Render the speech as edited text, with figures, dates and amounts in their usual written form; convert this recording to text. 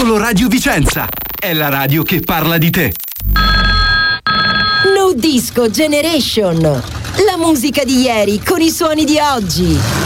Solo Radio Vicenza è la radio che parla di te. No Disco Generation. La musica di ieri con i suoni di oggi.